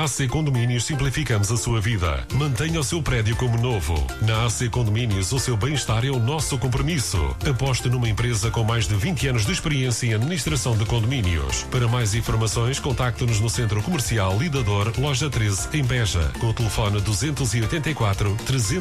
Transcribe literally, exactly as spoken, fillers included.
A C Condomínios simplificamos a sua vida. Mantenha o seu prédio como novo. Na A C Condomínios, o seu bem-estar é o nosso compromisso. Aposte numa empresa com mais de vinte anos de experiência em administração de condomínios. Para mais informações, contacte-nos no Centro Comercial Lidador, Loja treze, em Beja, com o telefone duzentos e oitenta e quatro, trezentos